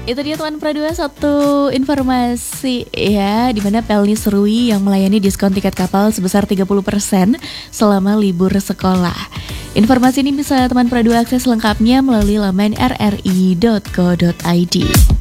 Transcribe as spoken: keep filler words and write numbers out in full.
Itu dia teman Pra dua, satu informasi ya, di mana Pelni Serui yang melayani diskon tiket kapal sebesar tiga puluh persen selama libur sekolah. Informasi ini bisa teman Pra dua akses lengkapnya melalui laman r r i dot co dot i d.